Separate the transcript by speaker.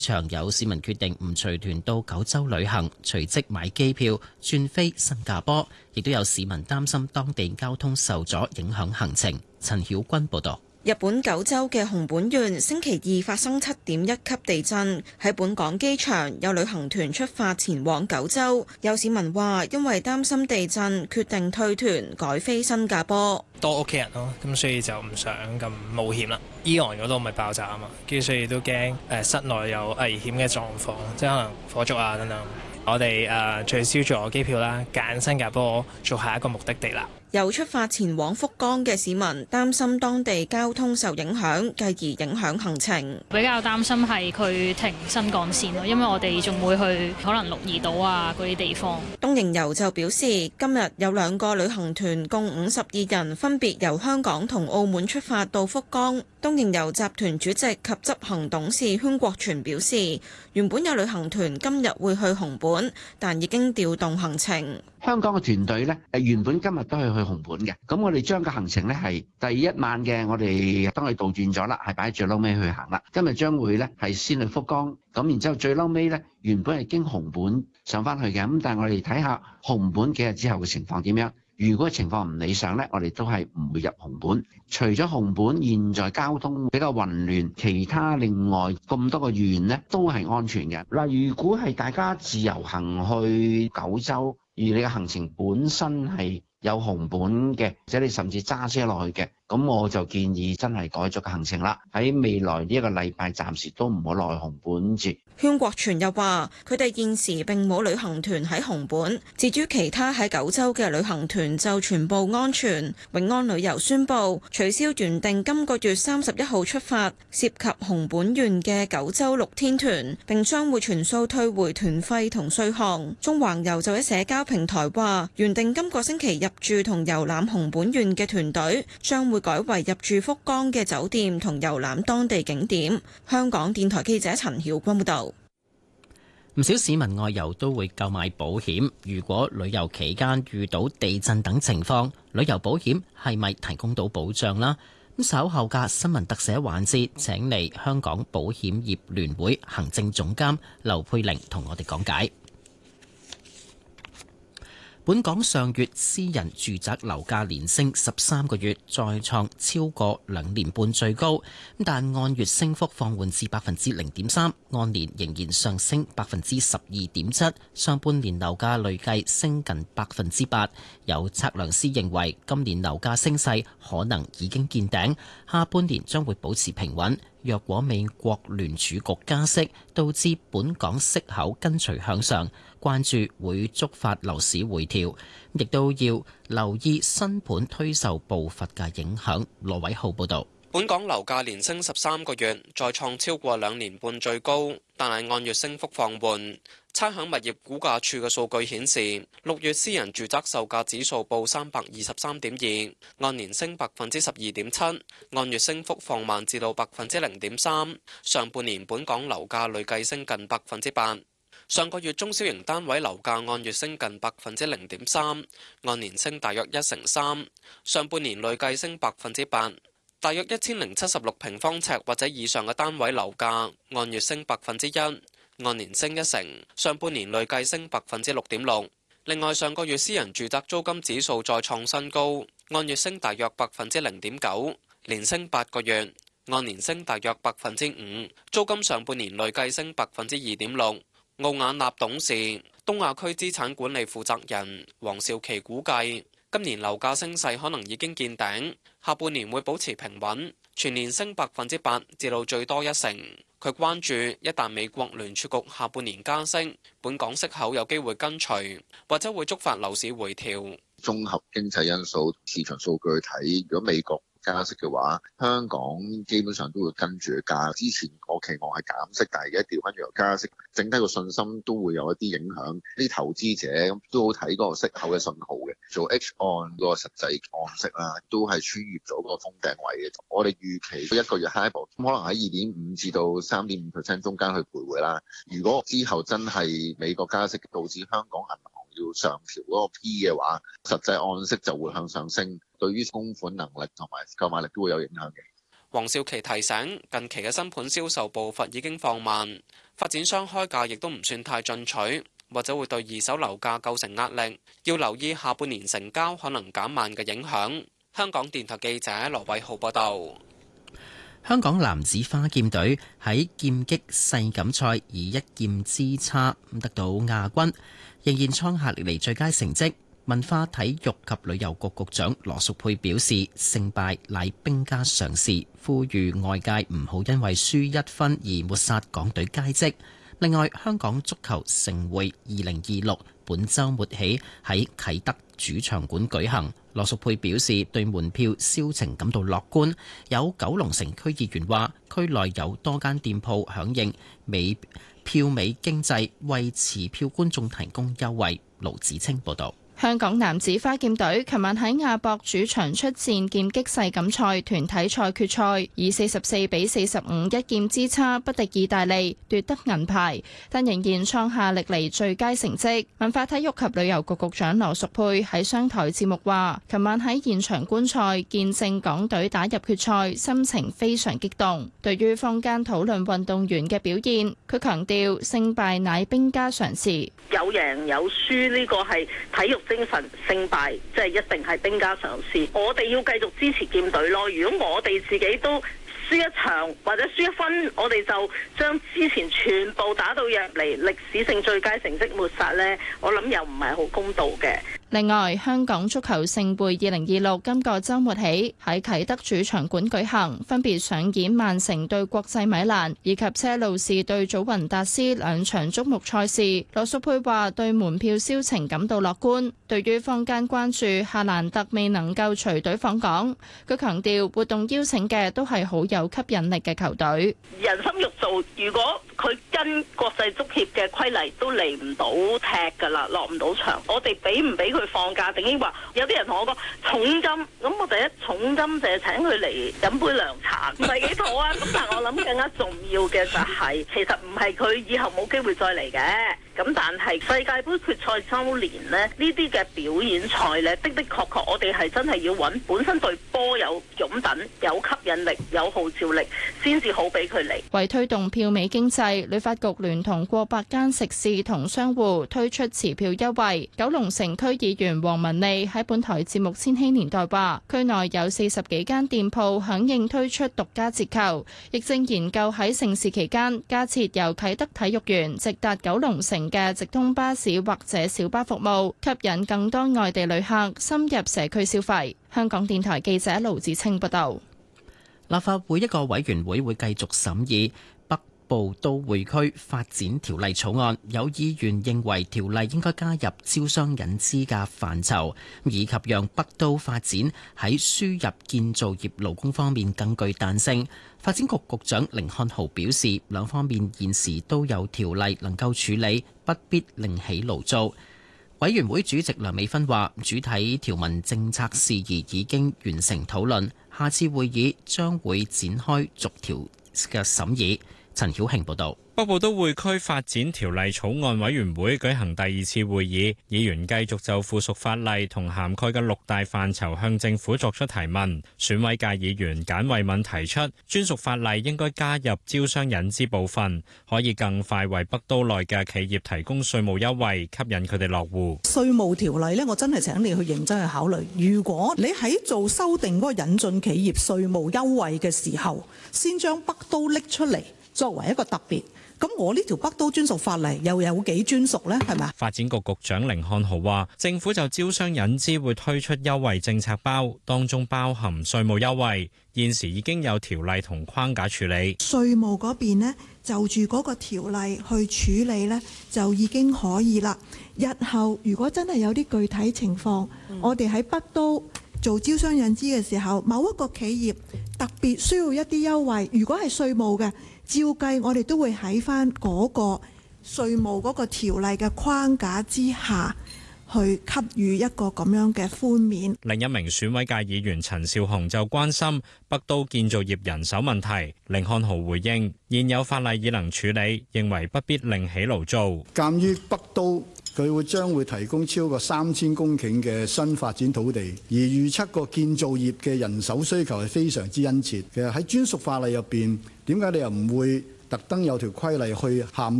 Speaker 1: 場有市民決定唔隨團到九州旅行，隨即買機票轉飛新加坡，亦都有市民擔心當地交通受阻影響行程。陳曉君報導。
Speaker 2: 日本九州嘅熊本縣星期二發生7.1級地震，喺本港機場有旅行團出發前往九州，有市民話因為擔心地震，決定退團改飛新加坡。
Speaker 3: 多屋企人咯，咁所以就唔想咁冒險啦。伊朗嗰度咪爆炸啊嘛，跟住所以都驚室內有危險嘅狀況，即係可能火燭啊等等。我哋取消咗機票啦，揀新加坡做下一個目的地啦。
Speaker 2: 有出發前往福岡嘅市民擔心當地交通受影響，繼而影響行程。
Speaker 4: 比較擔心係佢停新幹線咯，因為我哋仲會去可能鹿兒島啊嗰啲地方。
Speaker 2: 東瀛遊就表示，今日有2個旅行團共52人，分別由香港同澳門出發到福岡。東瀛遊集團主席及執行董事禤國全表示，原本有旅行團今日會去熊本，但已經調動行程。
Speaker 5: 香港嘅團隊呢，原本今日都係去熊本嘅，咁我哋將個行程呢係第一晚嘅，我哋當佢倒轉咗啦，係擺喺最撈尾去行啦。今日將會呢係先去福岡，咁然之後最撈尾呢，原本係經熊本上返去嘅，咁但係我哋睇下熊本幾日之後嘅情況點樣。如果情況唔理想呢，我哋都係唔會入熊本。除咗熊本現在交通比較混亂，其他另外咁多個縣呢都係安全嘅。嗱，如果係大家自由行去九州，而你嘅行程本身係有熊本嘅，或者你甚至揸車落去嘅，咁我就建議真係改咗個行程啦。喺未來呢一個禮拜，暫時都唔好落去熊本住。
Speaker 2: 禤國全又話：佢哋現時並冇旅行團喺熊本，至於其他喺九州嘅旅行團就全部安全。永安旅遊宣布取消原定今個月31號出發涉及熊本縣嘅九州6天團，並將會全數退回團費同稅項。中環遊就喺社交平台話，原定今個星期入住同遊覽熊本縣嘅團隊將會改為入住福岡嘅酒店同遊覽當地景點。香港電台記者陳曉君報道。
Speaker 1: 唔少市民外遊都會購買保險，如果旅遊期間遇到地震等情況，旅遊保險係咪提供到保障啦？咁稍後嘅新聞特寫環節，請嚟香港保險業聯會行政總監劉佩玲同我哋講解。本港上月私人住宅樓價連升13個月，再創超過2年半最高，但按月升幅放緩至0.3%，按年仍然上升12.7%。上半年樓價累計升近8%。有測量師認為，今年樓價升勢可能已經見頂，下半年將會保持平穩。若果美國聯儲局加息，導致本港息口跟隨向上，關注會觸發樓市回調，亦都要留意新盤推售步伐嘅影響。羅偉浩報導。
Speaker 6: 本港樓價連升13個月，再創超過2年半最高，但係按月升幅放緩。差餉物業估價署嘅數據顯示，6月私人住宅售價指數報323.2，按年升12.7%，按月升幅放慢至到0.3%。上半年本港樓價累計升近8%。上個月中小型單位樓價按月升近0.3%，按年升大約1成3。上半年累計升8%。大約1076平方尺或者以上嘅單位樓價按月升1%。按年升1成，上半年累計升6.6%。另外，上個月私人住宅租金指數再創新高，按月升大約0.9%，連升8個月，按年升大約5%。租金上半年累計升2.6%。奧雅納董事、東亞區資產管理負責人黃少琪估計，今年樓價升勢可能已經見頂，下半年會保持平穩，全年升8%至到最多1成。佢關注一旦美國聯儲局下半年加息，本港息口有機會跟隨，或者會觸發樓市回調。
Speaker 7: 綜合經濟因素、市場數據去睇，如果美國加息嘅話，香港基本上都會跟住加。之前我期望係減息，但係而家調翻轉加息，整體個信心都會有一啲影響。啲投資者都好睇嗰個息口嘅信號嘅，做 H 按嗰個實際按息啦，都係穿越咗個封頂位嘅。我哋預期一個月 HIBOR 可能喺2.5至到3.5% 中間去徘徊啦。如果之後真係美國加息導致香港銀行要上調嗰個 P 嘅話，實際按息就會向上升，對於供款能力同埋購買力都會有影響嘅。
Speaker 6: 黃少琪提醒，近期嘅新盤銷售步伐已經放慢，發展商開價亦都唔算太進取，或者會對二手樓價構成壓力，要留意下半年成交可能減慢嘅影響。香港電台記者羅偉浩報道。
Speaker 1: 香港男子花劍隊喺劍擊世錦賽以1劍之差得到亞軍，仍然創下歷嚟最佳成績。文化體育及旅遊局局長羅淑佩表示，勝敗乃兵家常事，呼籲外界唔好因為輸1分而抹殺港隊佳績。另外，香港足球盛會2026本週末起喺啟德主場館舉行。羅淑佩表示，對門票銷情感到樂觀。有九龍城區議員話，區內有多間店鋪響應票尾經濟，為持票觀眾提供優惠。盧子清報導。
Speaker 8: 香港男子花劍隊琴晚喺亞博主場出戰劍擊世錦賽團體賽決賽，以44比45 1劍之差不敵意大利，奪得銀牌，但仍然創下歷嚟最佳成績。文化體育及旅遊局局長羅淑佩喺商台節目話，琴晚喺現場觀賽，見證港隊打入決賽，心情非常激動。對於坊間討論運動員嘅表現，佢強調勝敗乃兵家常事，
Speaker 9: 有贏有輸呢個係體育精神，勝敗即係一定係兵家常事。我哋要繼續支持劍隊咯。如果我哋自己都輸一場或者輸1分，我哋就將之前全部打到入嚟歷史性最佳成績抹殺呢，我諗又唔係好公道嘅。
Speaker 8: 另外，香港足球盛會2026今個週末起喺啟德主場館舉行，分別上演曼城對國際米蘭以及車路士對祖雲達斯兩場矚目賽事。羅淑佩話對門票銷情感到樂觀。對於坊間關注夏蘭特未能夠隨隊訪港，佢強調活動邀請嘅都係好有吸引力嘅球隊。
Speaker 9: 人心肉做，如果佢跟國際足協嘅規例都嚟唔到踢㗎啦，落唔到場，我哋俾唔俾佢放假？定係話有啲人同我講重金，咁我第一重金就係請佢嚟飲杯涼茶，唔係幾妥啊！咁但係我諗更加重要嘅就係，其實唔係佢以後冇機會再嚟嘅。咁但係世界盃決賽週年呢啲嘅表演賽呢，的確我哋係真係要揾本身對波有擁躉、有吸引力、有號召力，先至好俾佢嚟。
Speaker 8: 為推動票尾經濟，旅發局聯同過百間食肆同商戶推出持票優惠。九龍城區議員黃文利喺本台節目《千禧年代》話，區內有40幾間店鋪響應推出獨家折扣，亦正研究喺盛事期間加設由啟德體育園直達九龍城嘅直通巴士或者小巴服務，吸引更多外地旅客深入社區消費。香港電台記者盧子清報道。
Speaker 1: 立法會一個委員會會繼續審議北部都會區發展條例草案，有議員認為條例應該加入招商引資嘅範疇，以及讓北都發展喺輸入建造業勞工方面更具彈性。發展局局長甯漢豪表示，兩方面現時都有條例能夠處理，不必另起爐灶。委員會主席梁美芬話，主體條文政策事宜已經完成討論，下次會議將會展開逐條嘅審議。陳曉慶報導。
Speaker 10: 北部都會區發展條例草案委員會舉行第2次會議，議員繼續就附屬法例同涵蓋嘅6大範疇向政府作出提問。選委界議員簡慧敏提出，專屬法例應該加入招商引資部分，可以更快為北都內嘅企業提供稅務優惠，吸引佢哋落戶。
Speaker 11: 稅務條例呢，我真係請你去認真去考慮。如果你喺做修訂嗰個引進企業稅務優惠嘅時候，先將北都拎出嚟作為一個特別。咁我呢條北都專屬法例又有幾專屬呢？係咪？
Speaker 10: 發展局局長甯漢豪話，政府就招商引資會推出優惠政策包，當中包含稅務優惠，現時已經有條例同框架處理。
Speaker 12: 稅務嗰邊呢，就住嗰個條例去處理呢，就已經可以啦。日後如果真係有啲具體情況，我哋喺北都做招商引資嘅時候，某一個企業特別需要一啲優惠，如果係稅務嘅，照計我哋都會喺翻嗰個稅務嗰個條例嘅框架之下去給予一個咁樣嘅寬免。
Speaker 10: 另一名選委界議員陳紹雄就關心北都建造業人手問題。甯漢豪回應，現有法例已能處理，認為不必另起爐灶。
Speaker 13: 鑑於北都佢將會提供超過3000公頃嘅新發展土地，而預測個建造業嘅人手需求係非常之殷切。其實喺專屬法例入邊，點解你又唔會特登有條規例去涵